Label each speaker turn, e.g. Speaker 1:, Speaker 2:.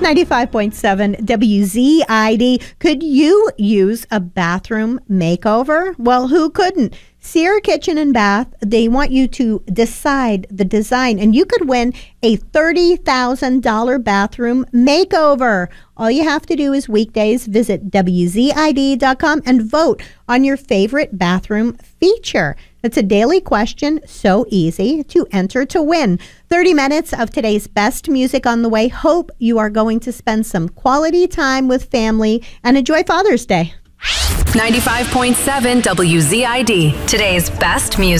Speaker 1: 95.7 WZID. Could you use a bathroom makeover? Well, who couldn't? Sierra Kitchen and Bath, they want you to decide the design, and you could win a $30,000 bathroom makeover. All you have to do is weekdays visit WZID.com and vote on your favorite bathroom feature. It's a daily question, so easy to enter to win. 30 minutes of today's best music on the way. Hope you are going to spend some quality time with family and enjoy Father's Day.
Speaker 2: 95.7 WZID, today's best music.